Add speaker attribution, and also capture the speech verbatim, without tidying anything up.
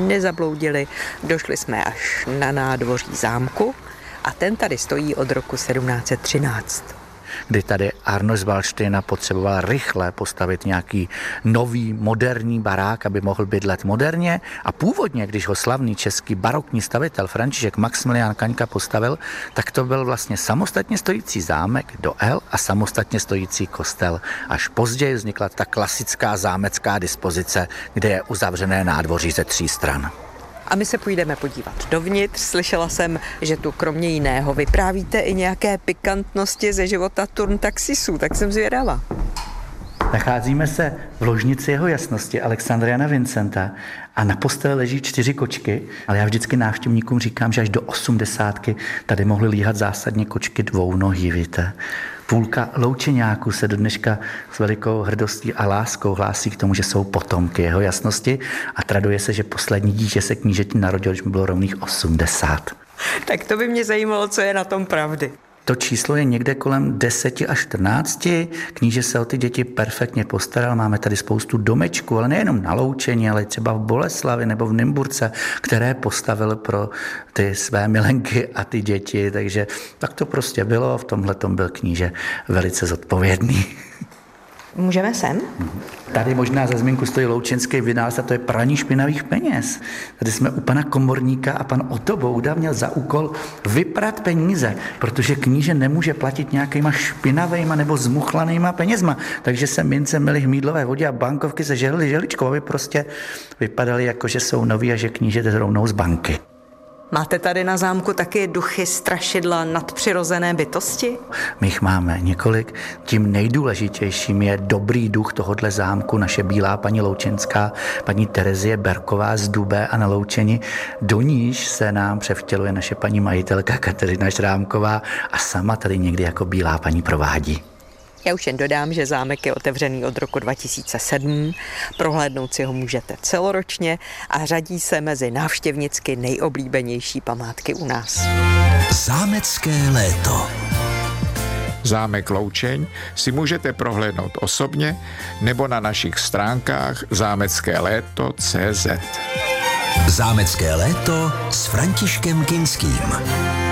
Speaker 1: nezabloudili. Došli jsme až na nádvoří zámku a ten tady stojí od roku sedmnáct set třináct.
Speaker 2: Kdy tady Arnošt z Valdštejna potřeboval rychle postavit nějaký nový, moderní barák, aby mohl bydlet moderně. A původně, když ho slavný český barokní stavitel František Maxmilián Kaňka postavil, tak to byl vlastně samostatně stojící zámek do L a samostatně stojící kostel. Až později vznikla ta klasická zámecká dispozice, kde je uzavřené nádvoří ze tří stran.
Speaker 1: A my se půjdeme podívat dovnitř. Slyšela jsem, že tu kromě jiného vyprávíte i nějaké pikantnosti ze života turntaxisů, tak jsem zvědavá.
Speaker 2: Nacházíme se v ložnici jeho jasnosti Alexandriana Vincenta a na posteli leží čtyři kočky, ale já vždycky návštěvníkům říkám, že až do osmdesátky tady mohly líhat zásadně kočky dvounohý, víte. Půlka loučeňáků se do dneška s velikou hrdostí a láskou hlásí k tomu, že jsou potomky jeho jasnosti a traduje se, že poslední dítě se knížeti narodil, když mu bylo rovných osmdesát.
Speaker 1: Tak to by mě zajímalo, co je na tom pravdy.
Speaker 2: To číslo je někde kolem deseti až čtrnácti. Kníže se o ty děti perfektně postaral. Máme tady spoustu domečků, ale nejenom na loučení, ale třeba v Boleslavi nebo v Nymburce, které postavil pro ty své milenky a ty děti. Takže tak to prostě bylo. V tomhletom byl kníže velice zodpovědný.
Speaker 1: Můžeme sem?
Speaker 2: Tady možná za zmínku stojí loučenský vynález a to je praní špinavých peněz. Tady jsme u pana komorníka a pan Otto Bouda měl za úkol vyprat peníze, protože kníže nemůže platit nějakýma špinavejma nebo zmuchlanýma penězma. Takže se mince měly v mýdlové vodě a bankovky se žehlily želičkou, aby prostě vypadaly jako, že jsou noví a že kníže jde rovnou z banky.
Speaker 1: Máte tady na zámku taky duchy, strašidla, nadpřirozené bytosti?
Speaker 2: My jich máme několik. Tím nejdůležitějším je dobrý duch tohohle zámku, naše bílá paní loučenská, paní Terezie Berková z Dubé a na Loučeni. Do níž se nám převtěluje naše paní majitelka Kateřina Šrámková a sama tady někdy jako bílá paní provádí.
Speaker 1: Já už jen dodám, že zámek je otevřený od roku dva tisíce sedm, prohlédnout si ho můžete celoročně a řadí se mezi návštěvnicky nejoblíbenější památky u nás.
Speaker 3: Zámecké léto.
Speaker 4: Zámek Loučeň si můžete prohlédnout osobně nebo na našich stránkách zámecké léto tečka cé zet.
Speaker 3: Zámecké léto s Františkem Kinským.